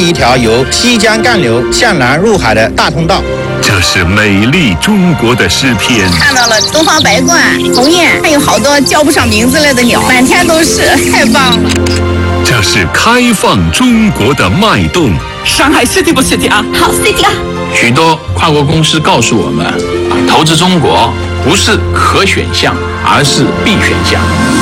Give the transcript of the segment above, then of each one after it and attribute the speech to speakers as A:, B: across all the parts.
A: 一条由西江干流向南入海的大通道。
B: 这是美丽中国的诗篇。
C: 看到了东方白鹳、鸿雁，还有好多叫不上名字来的鸟，满天都是，太棒了。
B: 这是开放中国的脉动。
D: 上海 city 不 city 啊？
C: 好 city 啊！
E: 许多跨国公司告诉我们，投资中国不是可选项，而是必选项。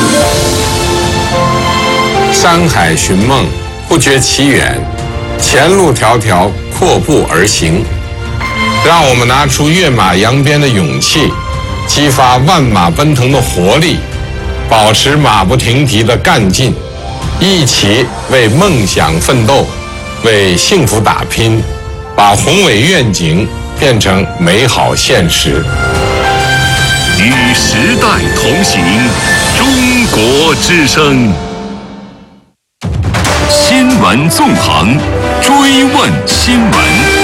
F: 山海寻梦，不觉其远，前路迢迢，阔步而行。让我们拿出跃马扬鞭的勇气，激发万马奔腾的活力，保持马不停蹄的干劲，一起为梦想奋斗，为幸福打拼，把宏伟愿景变成美好现实。
B: 与时代同行，中国之声。新闻纵横，追问新闻。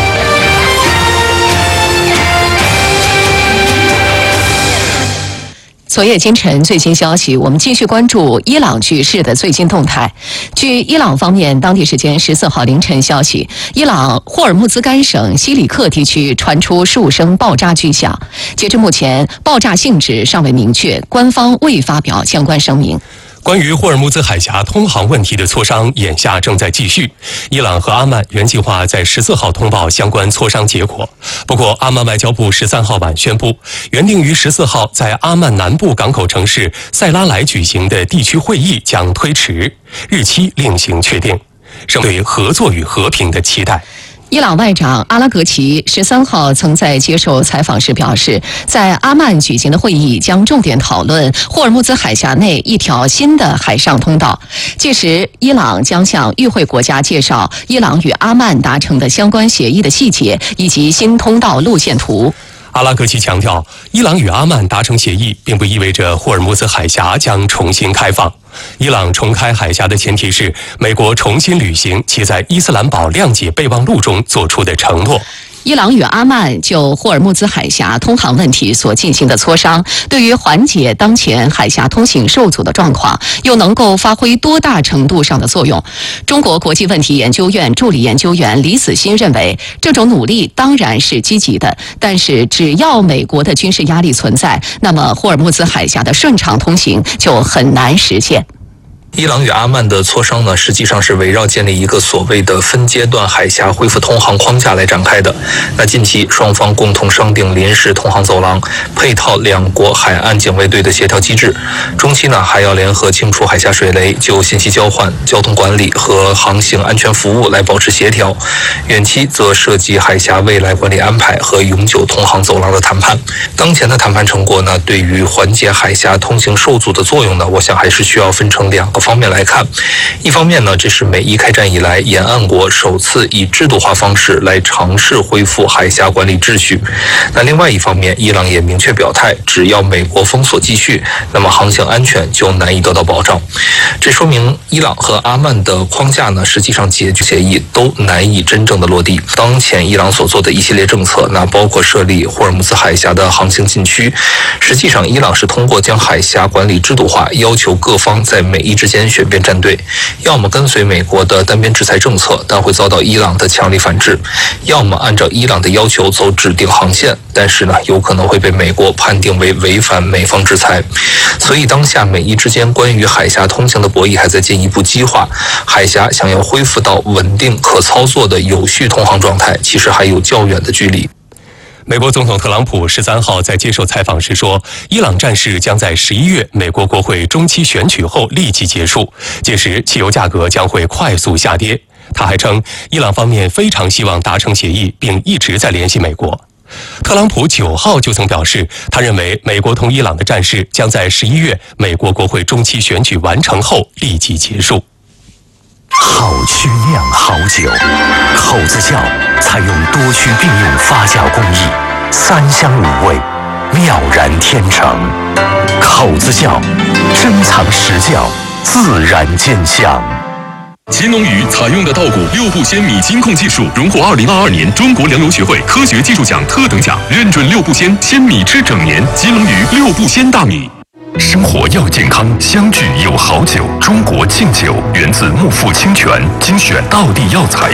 G: 昨夜今晨最新消息，我们继续关注伊朗局势的最新动态。据伊朗方面当地时间14号凌晨消息，伊朗霍尔木兹干省西里克地区传出数声爆炸巨响。截至目前，爆炸性质尚未明确，官方未发表相关声明。
H: 关于霍尔木兹海峡通航问题的磋商眼下正在继续，伊朗和阿曼原计划在14号通报相关磋商结果。不过，阿曼外交部13号晚宣布，原定于14号在阿曼南部港口城市塞拉莱举行的地区会议将推迟，日期另行确定，是对合作与和平的期待。
G: 伊朗外长阿拉格齐13号曾在接受采访时表示，在阿曼举行的会议将重点讨论霍尔木兹海峡内一条新的海上通道。届时，伊朗将向与会国家介绍伊朗与阿曼达成的相关协议的细节以及新通道路线图。
H: 阿拉格齐强调，伊朗与阿曼达成协议，并不意味着霍尔木兹海峡将重新开放。伊朗重开海峡的前提是美国重新履行其在伊斯兰堡谅解备忘录中做出的承诺。
G: 伊朗与阿曼就霍尔木兹海峡通航问题所进行的磋商，对于缓解当前海峡通行受阻的状况，又能够发挥多大程度上的作用？中国国际问题研究院助理研究员李子欣认为，这种努力当然是积极的，但是只要美国的军事压力存在，那么霍尔木兹海峡的顺畅通行就很难实现。
I: 伊朗与阿曼的磋商呢，实际上是围绕建立一个所谓的分阶段海峡恢复通航框架来展开的。那近期双方共同商定临时通航走廊，配套两国海岸警卫队的协调机制。中期呢，还要联合清除海峡水雷，就信息交换、交通管理和航行安全服务来保持协调。远期则涉及海峡未来管理安排和永久通航走廊的谈判。当前的谈判成果呢，对于缓解海峡通行受阻的作用呢，我想还是需要分成两个方面来看。一方面呢，这是美伊开战以来沿岸国首次以制度化方式来尝试恢复海峡管理秩序。那另外一方面，伊朗也明确表态，只要美国封锁继续，那么航行安全就难以得到保障。这说明伊朗和阿曼的框架呢，实际上解决协议都难以真正的落地。当前伊朗所做的一系列政策，那包括设立霍尔木兹海峡的航行禁区，实际上伊朗是通过将海峡管理制度化，要求各方在美伊之间选边站队，要么跟随美国的单边制裁政策，但会遭到伊朗的强力反制；要么按照伊朗的要求走指定航线，但是呢，有可能会被美国判定为违反美方制裁。所以当下美伊之间关于海峡通行的博弈还在进一步激化，海峡想要恢复到稳定可操作的有序通航状态，其实还有较远的距离。
H: 美国总统特朗普13号在接受采访时说，伊朗战事将在11月美国国会中期选举后立即结束，届时汽油价格将会快速下跌。他还称，伊朗方面非常希望达成协议，并一直在联系美国。特朗普9号就曾表示，他认为美国同伊朗的战事将在11月美国国会中期选举完成后立即结束。
B: 好曲酿好酒，口子窖采用多区并用发酵工艺，3香5味，妙然天成。口子窖，珍藏实窖，自然见香。
J: 乾隆鱼采用的稻谷6步鲜米金控技术，荣获2022年中国粮油学会科学技术奖特等奖，认准6步鲜，鲜米吃整年。乾隆鱼6步鲜大米。
B: 生活要健康，相聚有好酒。中国劲酒源自木富清泉，精选道地药材。